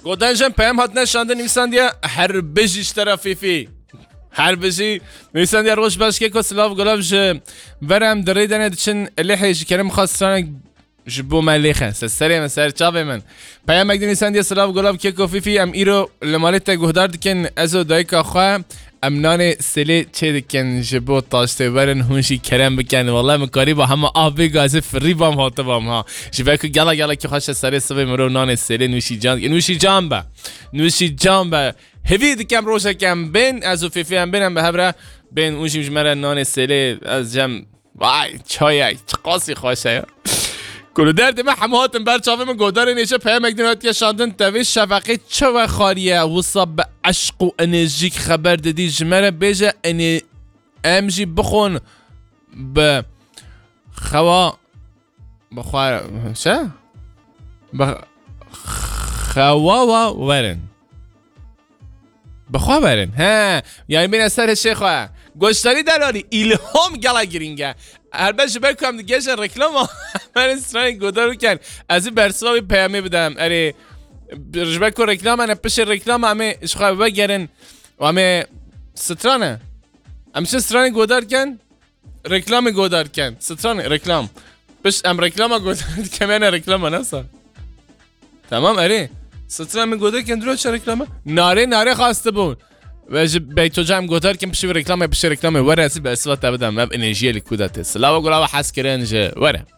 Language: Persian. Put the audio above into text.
گودنجم پیام هات نشانده نویسندیا هر بجیش طرفی هر بجی نویسندیا روش باش که کسلاف گلابش برم دریدن چن لحیش کرم خواستن جبو ملیخه سری من سر چاوه من پیام مگدی نویسندیا سلاف گلاب که کفیفی ام ایرو لمالت گهدار دکن ازو دایکا خواه ام نان سلی چه دکن جبو تاشته برن هونشی کرم بکن والله مکاری با همه آبی گازه فری بام هاته بام ها جبه که گلا که خوش سری سوی مرو نان سلی نوشی جان با هفید کم روشه کم بین ازو فیفی هم بینم به هبره بین اونشی مجمره نان سلی از جم وای چای قاسی خوشه کلو درد من همهاتم بر چاوه من گودار نیشه پیام اگدینات که شاندن توی شفقه چه و خاریه وصاب به عشق و انرژیک خبر دادی جمره بیجه امجی بخون به خوا بخوار چه؟ خوا ورن بخوا برن ها یعنی بین اثر شیخواه گوشتاری دراری ایلهام گلا گرینگه البته بکنم دیگه رکلام من استرای گودارو کن از این برسوی پیامی بدم اره رجبه کو رکلام انا پش رکلام همه اشخواه بگرن و همه سترانه همشه سترانی گودار کن رکلام گودار کن سترانه رکلام پش ام رکلام گودار کن من رکلام نسا تمام اره سترانی گودار کن درو چه رکلامه ناره خواسته بود و بیتو جام گودار کم پشی رکلام ور اسی به اسوات بدم مب انرژی لیکودات سلاو گلا و حس کرنج وره